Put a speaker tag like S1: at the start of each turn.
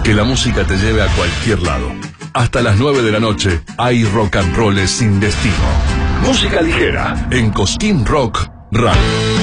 S1: Que la música te lleve a cualquier lado. Hasta las 9 de la noche hay rock and roll sin destino. Música ligera en Cosquín Rock Radio.